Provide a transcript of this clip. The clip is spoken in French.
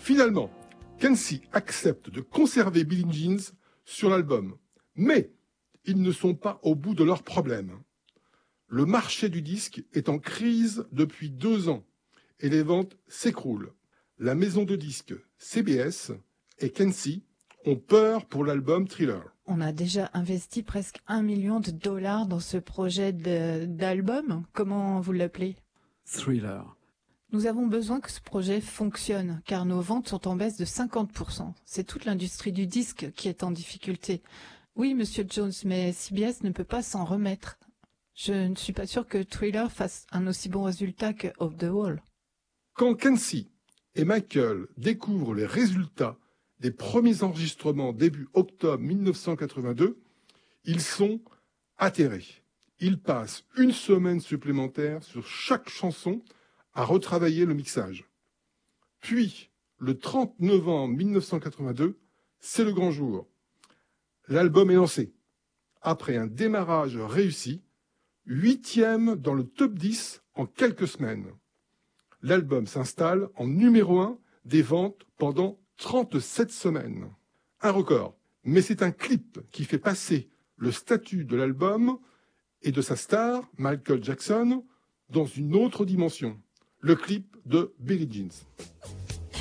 Finalement, Kenzie accepte de conserver Billie Jean sur l'album, mais ils ne sont pas au bout de leurs problèmes. Le marché du disque est en crise depuis 2 ans et les ventes s'écroulent. La maison de disques CBS et Kenzie ont peur pour l'album Thriller. On a déjà investi presque $1 million dans ce projet d'album. Comment vous l'appelez? Thriller. Nous avons besoin que ce projet fonctionne, car nos ventes sont en baisse de 50%. C'est toute l'industrie du disque qui est en difficulté. Oui, Monsieur Jones, mais CBS ne peut pas s'en remettre. Je ne suis pas sûr que Thriller fasse un aussi bon résultat que Off the Wall. Quand Kenzie et Michael découvrent les résultats des premiers enregistrements début octobre 1982, ils sont atterrés. Ils passent 1 semaine supplémentaire sur chaque chanson à retravailler le mixage. Puis, le 30 novembre 1982, c'est le grand jour. L'album est lancé. Après un démarrage réussi, 8e dans le top 10 en quelques semaines. L'album s'installe en numéro 1 des ventes pendant 37 semaines. Un record, mais c'est un clip qui fait passer le statut de l'album et de sa star, Michael Jackson, dans une autre dimension. Le clip de Billie Jean.